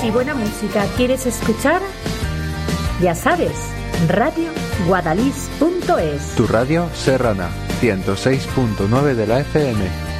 y buena música quieres escuchar, ya sabes, radioguadalís.es. Tu radio serrana, 106.9 de la FM.